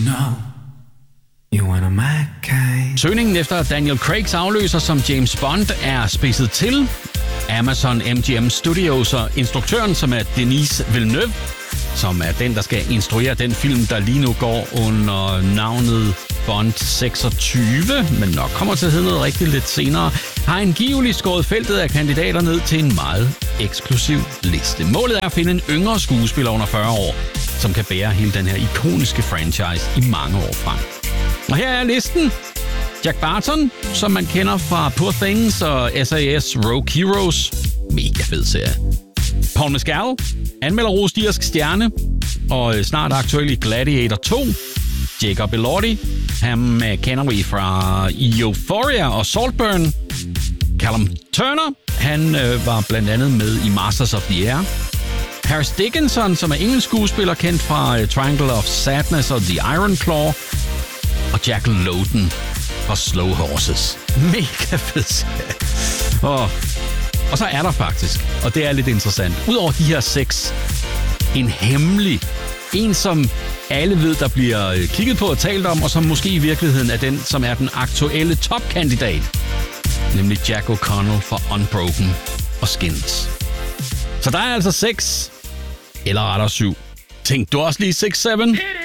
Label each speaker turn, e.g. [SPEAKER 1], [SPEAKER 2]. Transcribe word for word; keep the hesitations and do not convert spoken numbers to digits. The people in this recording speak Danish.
[SPEAKER 1] know you wanna my kind.
[SPEAKER 2] Søgningen efter Daniel Craigs afløser som James Bond er spidset til. Amazon M G M Studios og instruktøren, som er Denis Villeneuve, som er den, der skal instruere den film, der lige nu går under navnet Bond seksogtyve, men nok kommer til at hedde noget rigtig lidt senere, har angiveligt skåret feltet af kandidater ned til en meget eksklusiv liste. Målet er at finde en yngre skuespiller under fyrre år, som kan bære hele den her ikoniske franchise i mange år frem. Og her er listen. Jack Barton, som man kender fra Poor Things og S A S Rogue Heroes. Mega fed serie. Paul Mescal, anmelderrost irsk stjerne, og snart aktuel i Gladiator to. Jacob Elordi, ham kender vi fra Euphoria og Saltburn. Callum Turner, han øh, var blandt andet med i Masters of the Air. Harris Dickinson, som er engelsk skuespiller, kendt fra uh, Triangle of Sadness og The Iron Claw. Og Jack Lowden fra Slow Horses. Mega fed serie. Og, og så er der faktisk, og det er lidt interessant, udover de her seks, en hemmelig, en som alle ved, der bliver kigget på og talt om, og som måske i virkeligheden er den, som er den aktuelle topkandidat. Nemlig Jack O'Connell fra Unbroken og Skins. Så der er altså seks, eller rettere syv. Tænk du også lige seks syv?